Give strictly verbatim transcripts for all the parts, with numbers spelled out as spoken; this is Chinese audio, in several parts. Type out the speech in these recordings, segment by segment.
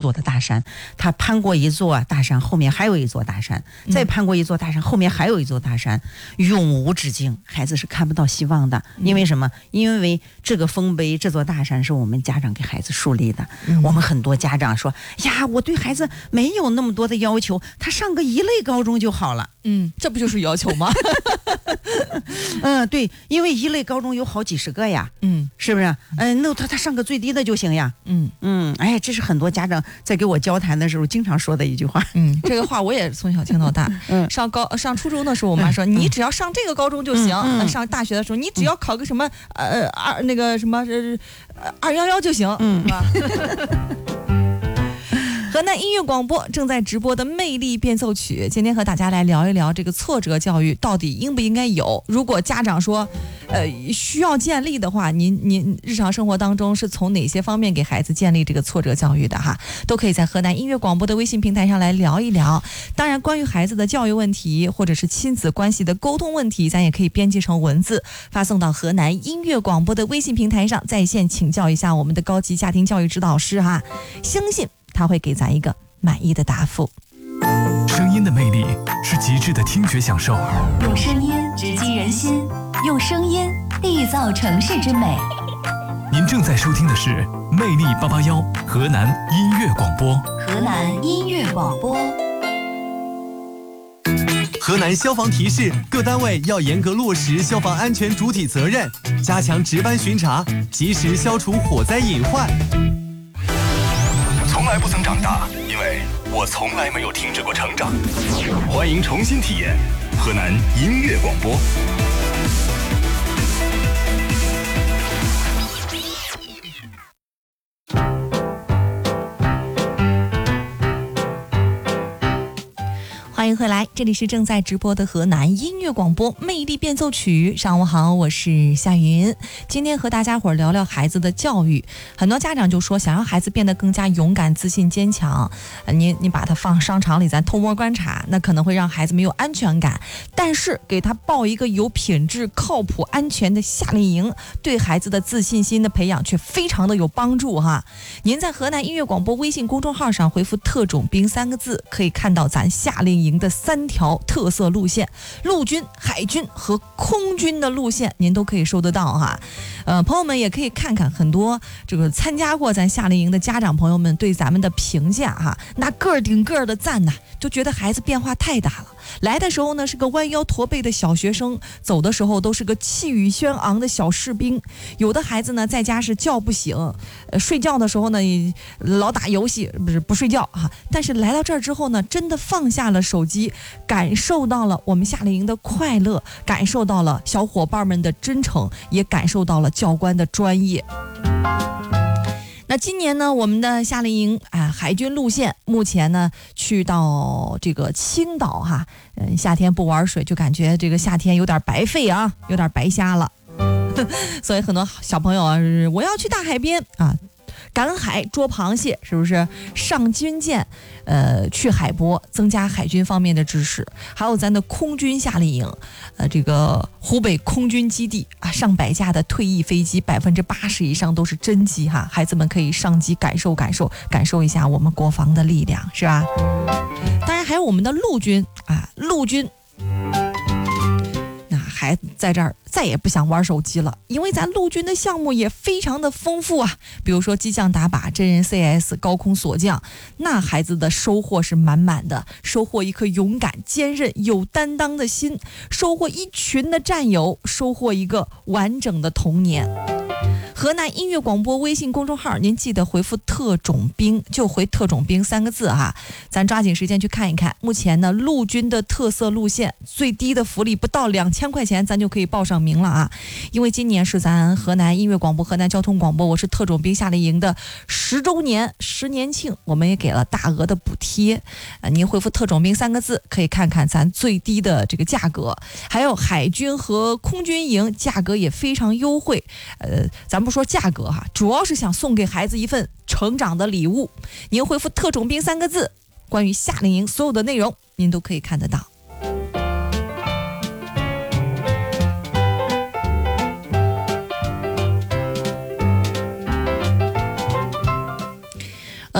座的大山，他攀过一座大山，后面还有一座大山，再攀过一座大山，后面还有一座大山，永无止境，孩子是看不到希望的。因为什么？因为这个丰碑，这座大山是我们家长给孩子树立的。嗯、我们很多家长说呀，我对孩子没有那么多的要求，他上个一类高中就好了。 嗯，这不就是要求吗？ 嗯，对，因为一类高中有好几十个呀，嗯，是不是？嗯，那他他上个最低的就行呀，嗯嗯，哎，这是很多家长在给我交谈的时候经常说的一句话， 嗯，这个话我也从小听到大。嗯，上高上初中的时候，我妈说、嗯、你只要上这个高中就行，嗯嗯、上大学的时候你只要考个什么呃二那个什么呃二幺幺就行，嗯，是吧？河南音乐广播正在直播的魅力变奏曲，今天和大家来聊一聊这个挫折教育到底应不应该有。如果家长说呃需要建立的话，您您日常生活当中是从哪些方面给孩子建立这个挫折教育的哈，都可以在河南音乐广播的微信平台上来聊一聊。当然关于孩子的教育问题或者是亲子关系的沟通问题，咱也可以编辑成文字发送到河南音乐广播的微信平台上，在线请教一下我们的高级家庭教育指导师哈，相信他会给咱一个满意的答复。 声音的魅力是极致的听觉享受， 用声音直击人心，用声音缔造城市之美。 您正在收听的是魅力八八幺河南音乐广播。 河南音乐广播。 河南消防提示各单位要严格落实消防安全主体责任，加强值班巡查，及时消除火灾隐患。 从来不曾长大，因为我从来没有停止过成长。欢迎重新体验河南音乐广播。 欢迎回来，这里是正在直播的河南音乐广播魅力变奏曲。上午好，我是夏云。今天和大家伙聊聊孩子的教育。很多家长就说想让孩子变得更加勇敢、自信、坚强，你你把他放商场里咱偷摸观察，那可能会让孩子没有安全感。但是给他报一个有品质、靠谱、安全的夏令营，对孩子的自信心的培养却非常的有帮助哈。您在河南音乐广播微信公众号上回复特种兵三个字，可以看到咱夏令营的三条特色路线，陆军、海军和空军的路线您都可以收得到哈。呃，朋友们也可以看看很多这个参加过咱夏令营的家长朋友们对咱们的评价哈，那个儿顶个儿的赞呐，就觉得孩子变化太大了。来的时候呢是个弯腰驼背的小学生，走的时候都是个气宇轩昂的小士兵。有的孩子呢在家是叫不醒，呃，睡觉的时候呢老打游戏，不是不睡觉哈。但是来到这儿之后呢，真的放下了手机，感受到了我们夏令营的快乐，感受到了小伙伴们的真诚，也感受到了教官的专业。那今年呢，我们的夏令营啊，海军路线目前呢去到这个青岛哈，嗯，夏天不玩水就感觉这个夏天有点白费啊，有点白瞎了。所以很多小朋友啊，我要去大海边啊，赶海捉螃蟹，是不是上军舰，呃，去海博，增加海军方面的知识。还有咱的空军夏令营，呃，这个湖北空军基地啊，上百架的退役飞机，百分之八十以上都是真机哈，孩子们可以上机感受感受感受一下我们国防的力量，是吧？当然还有我们的陆军啊，陆军。孩子在这儿再也不想玩手机了，因为咱陆军的项目也非常的丰富啊，比如说机降打靶、真人 C S、高空锁降，那孩子的收获是满满的，收获一颗勇敢、坚韧、有担当的心，收获一群的战友，收获一个完整的童年。河南音乐广播微信公众号，您记得回复特种兵，就回特种兵三个字哈，咱抓紧时间去看一看。目前呢，陆军的特色路线最低的福利不到两千块钱，咱就可以报上名了啊！因为今年是咱河南音乐广播、河南交通广播，我是特种兵夏令营的十周年十年庆，我们也给了大额的补贴。呃，您回复特种兵三个字，可以看看咱最低的这个价格。还有海军和空军营价格也非常优惠，呃，咱不说价格哈，主要是想送给孩子一份成长的礼物。您回复特种兵三个字，关于夏令营所有的内容您都可以看得到。呃，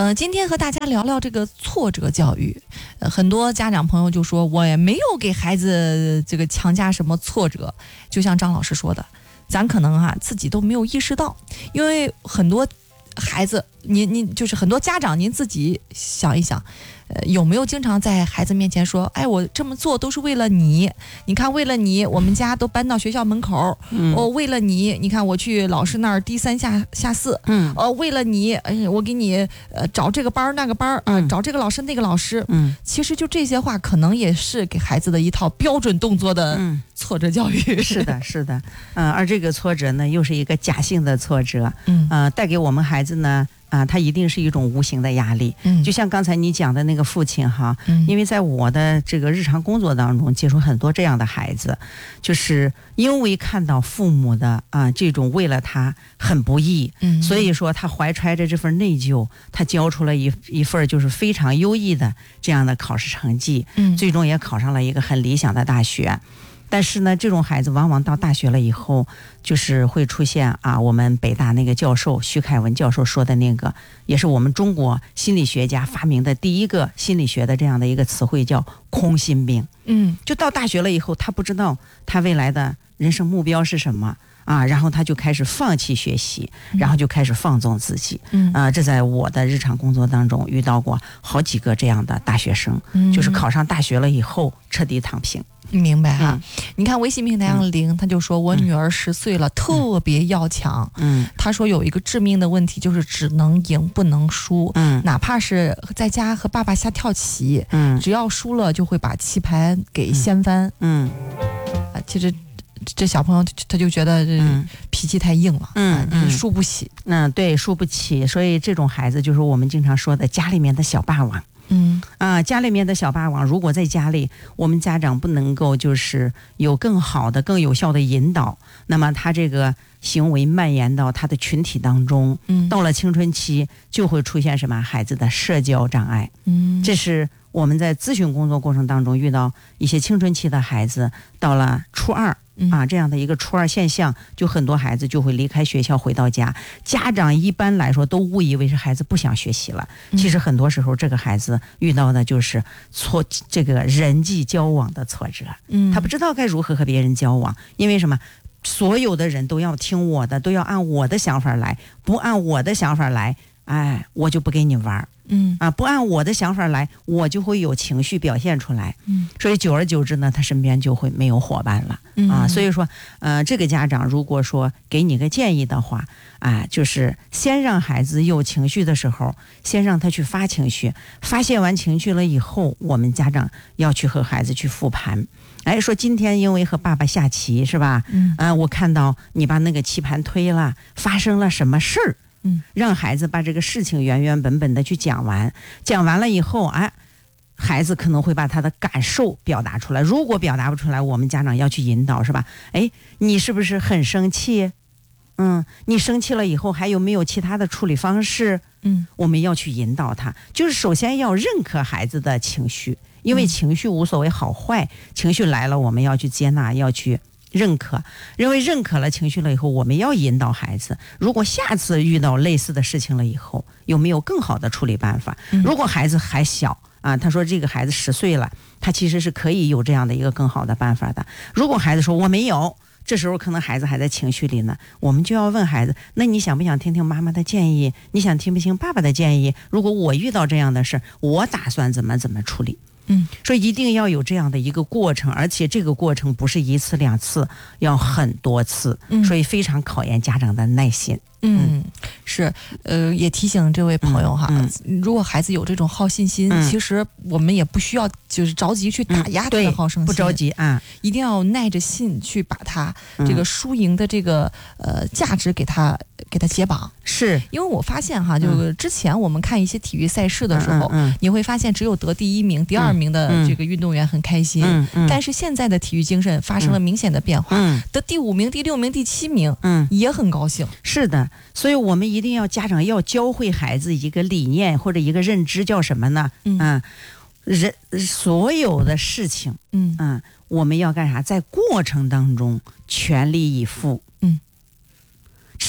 呃，今天和大家聊聊这个挫折教育。呃，很多家长朋友就说，我也没有给孩子这个强加什么挫折，就像张老师说的，咱可能啊自己都没有意识到，因为很多孩子，您您就是很多家长，您自己想一想。呃，有没有经常在孩子面前说，哎，我这么做都是为了你，你看为了你，我们家都搬到学校门口，嗯、哦，为了你，你看我去老师那儿低三下下四，嗯，哦，为了你，哎，我给你呃找这个班那个班啊、呃，找这个老师那个老师，嗯，其实就这些话，可能也是给孩子的一套标准动作的挫折教育。 嗯、是的，是的，嗯、呃，而这个挫折呢，又是一个假性的挫折，嗯，呃，带给我们孩子呢。啊，它一定是一种无形的压力。嗯，就像刚才你讲的那个父亲哈，嗯，因为在我的这个日常工作当中接触很多这样的孩子，就是因为看到父母的啊这种为了他很不易，嗯，所以说他怀揣着这份内疚，他交出了一一份就是非常优异的这样的考试成绩，嗯，最终也考上了一个很理想的大学。但是呢，这种孩子往往到大学了以后，就是会出现啊，我们北大那个教授徐凯文教授说的那个，也是我们中国心理学家发明的第一个心理学的这样的一个词汇，叫空心病。嗯，就到大学了以后，他不知道他未来的人生目标是什么啊，然后他就开始放弃学习，然后就开始放纵自己。嗯，啊，这在我的日常工作当中遇到过好几个这样的大学生，嗯，就是考上大学了以后彻底躺平。 明白哈、嗯，你看微信平台上零、嗯，他就说我女儿十岁了、嗯，特别要强。嗯，他说有一个致命的问题就是只能赢不能输。嗯，哪怕是在家和爸爸下跳棋，嗯，只要输了就会把棋盘给掀翻。嗯，啊，其实这小朋友他就觉得这脾气太硬了，嗯，啊、就是输不起。 嗯，对，输不起，所以这种孩子就是我们经常说的家里面的小霸王。嗯啊，家里面的小霸王，如果在家里，我们家长不能够就是有更好的、更有效的引导，那么他这个行为蔓延到他的群体当中，嗯，到了青春期就会出现什么孩子的社交障碍，嗯，这是我们在咨询工作过程当中遇到一些青春期的孩子，到了初二。啊，这样的一个初二现象，就很多孩子就会离开学校回到家，家长一般来说都误以为是孩子不想学习了，其实很多时候这个孩子遇到的就是挫这个人际交往的挫折，嗯，他不知道该如何和别人交往，因为什么？所有的人都要听我的，都要按我的想法来，不按我的想法来，哎，我就不跟你玩。嗯啊，不按我的想法来，我就会有情绪表现出来。嗯，所以久而久之呢，他身边就会没有伙伴了。嗯啊，所以说，呃，这个家长如果说给你个建议的话，啊，就是先让孩子有情绪的时候，先让他去发情绪，发泄完情绪了以后，我们家长要去和孩子去复盘。哎，说今天因为和爸爸下棋是吧？嗯啊，我看到你把那个棋盘推了，发生了什么事儿？嗯，让孩子把这个事情原原本本的去讲完，讲完了以后，哎，孩子可能会把他的感受表达出来。如果表达不出来，我们家长要去引导，是吧？哎，你是不是很生气？嗯，你生气了以后还有没有其他的处理方式？嗯，我们要去引导他，就是首先要认可孩子的情绪，因为情绪无所谓好坏，情绪来了我们要去接纳，要去认可，认为认可了情绪了以后，我们要引导孩子，如果下次遇到类似的事情了以后，有没有更好的处理办法？如果孩子还小啊，他说这个孩子十岁了，他其实是可以有这样的一个更好的办法的。如果孩子说我没有，这时候可能孩子还在情绪里呢，我们就要问孩子，那你想不想听听妈妈的建议？你想听不听爸爸的建议？如果我遇到这样的事，我打算怎么怎么处理？嗯，所以一定要有这样的一个过程，而且这个过程不是一次两次，要很多次，所以非常考验家长的耐心。 嗯，是，呃，也提醒这位朋友哈，嗯嗯、如果孩子有这种好胜心、嗯，其实我们也不需要就是着急去打压他的好胜心， 嗯、不着急啊， 一定要耐着性去把他这个输赢的这个、嗯、呃价值给他给他解绑。 是因为我发现哈，就是之前我们看一些体育赛事的时候，嗯嗯嗯、你会发现只有得第一名、第二名的这个运动员很开心，嗯嗯、但是现在的体育精神发生了明显的变化，嗯、得第五名、第六名、第七名，嗯，也很高兴。 是的。所以我们一定要家长要教会孩子一个理念或者一个认知，叫什么呢？嗯，啊、人所有的事情，嗯啊，我们要干啥？在过程当中全力以赴。嗯，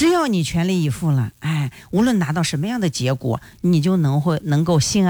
只要你全力以赴了，哎，无论拿到什么样的结果，你就能会能够心安